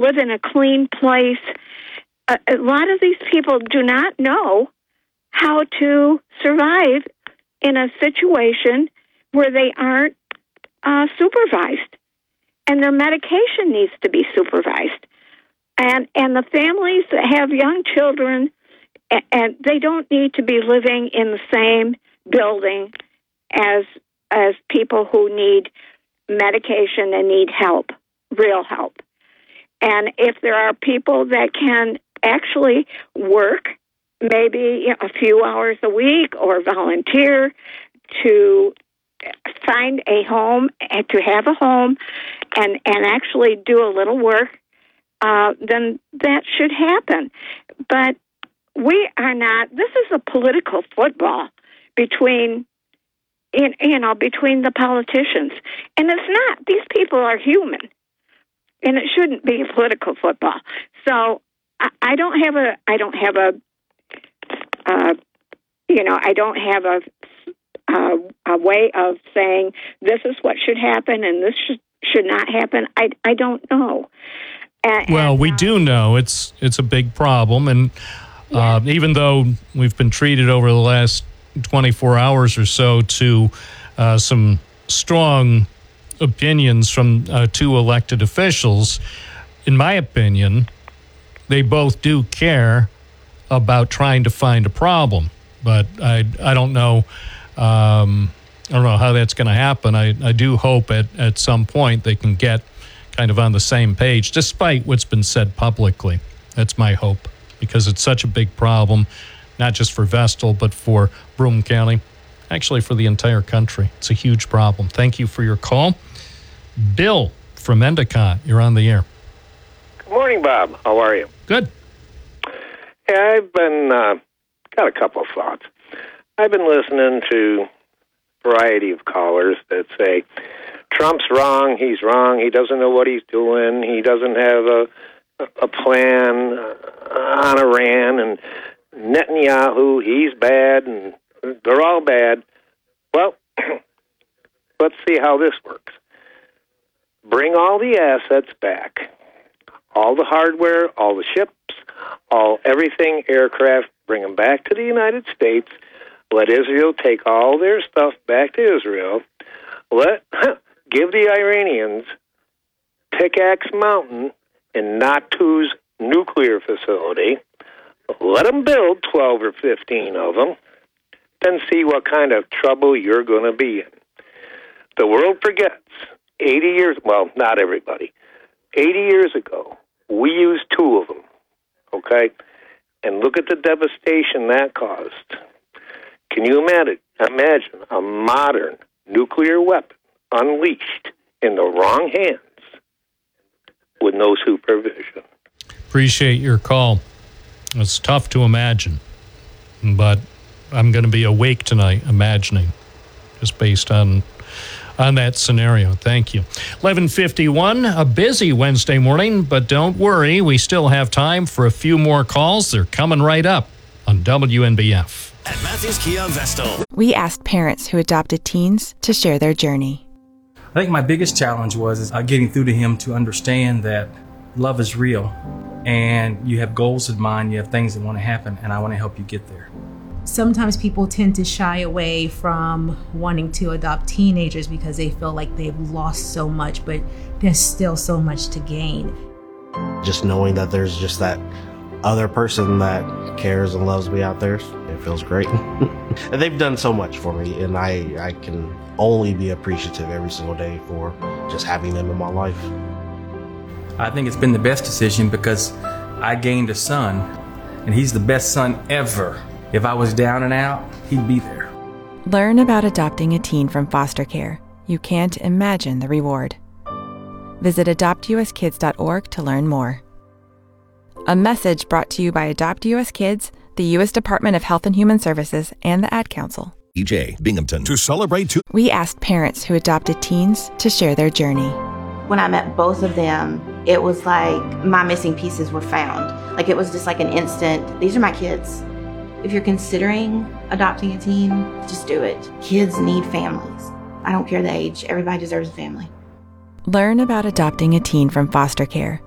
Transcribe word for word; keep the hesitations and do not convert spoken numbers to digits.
live in a clean place. A, a lot of these people do not know how to survive in a situation where they aren't uh, supervised, and their medication needs to be supervised. And and the families that have young children, and they don't need to be living in the same building as as people who need medication and need help, real help. And if there are people that can actually work maybe you know, a few hours a week or volunteer to find a home and to have a home and, and actually do a little work, uh, then that should happen. But we are not, this is a political football between, you know, between the politicians. And it's not. These people are human. And it shouldn't be a political football. So I, I don't have a, I don't have a, uh, you know, I don't have a, uh, a way of saying this is what should happen and this should, should not happen. I, I don't know. And, well, and, we uh, do know it's it's a big problem, and uh, yeah. even though we've been treated over the last twenty-four hours or so to uh, some strong opinions from uh, two elected officials, in my opinion, they both do care about trying to find a problem. But I I don't know um, I don't know how that's going to happen. I, I do hope at, at some point they can get kind of on the same page, despite what's been said publicly. That's my hope, because it's such a big problem, not just for Vestal, but for Broome County, actually for the entire country. It's a huge problem. Thank you for your call. Bill from Endicott, you're on the air. Good morning, Bob. How are you? Good. Yeah, I've been, uh, got a couple of thoughts. I've been listening to a variety of callers that say, Trump's wrong, he's wrong, he doesn't know what he's doing, he doesn't have a a plan on Iran, and Netanyahu, he's bad, and they're all bad. Well, let's see how this works. Bring all the assets back, all the hardware, all the ships, all everything, aircraft, bring them back to the United States. Let Israel take all their stuff back to Israel. Let give the Iranians Pickaxe Mountain and Natu's nuclear facility. Let them build twelve or fifteen of them, then see what kind of trouble you're going to be in. The world forgets eighty years, well, not everybody, eighty years ago, we used two of them, okay? And look at the devastation that caused. Can you imagine, imagine a modern nuclear weapon unleashed in the wrong hands with no supervision? Appreciate your call. It's tough to imagine, but I'm going to be awake tonight imagining, just based on on that scenario. Thank you. eleven fifty-one, a busy Wednesday morning, but don't worry, we still have time for a few more calls. They're coming right up on W N B F. At Matthews Kia Vestal, we asked parents who adopted teens to share their journey. I think my biggest challenge was uh, getting through to him to understand that love is real, and you have goals in mind, you have things that want to happen, and I want to help you get there. Sometimes people tend to shy away from wanting to adopt teenagers because they feel like they've lost so much, but there's still so much to gain. Just knowing that there's just that other person that cares and loves me out there, it feels great. And they've done so much for me, and I, I can only be appreciative every single day for just having them in my life. I think it's been the best decision because I gained a son, and he's the best son ever. If I was down and out, he'd be there. Learn about adopting a teen from foster care. You can't imagine the reward. Visit adopt u s kids dot org to learn more. A message brought to you by Adopt U S Kids, the U S Department of Health and Human Services, and the Ad Council. E J Binghamton. To celebrate two. We asked parents who adopted teens to share their journey. When I met both of them, it was like my missing pieces were found. Like it was just like an instant, these are my kids. If you're considering adopting a teen, just do it. Kids need families. I don't care the age. Everybody deserves a family. Learn about adopting a teen from foster care.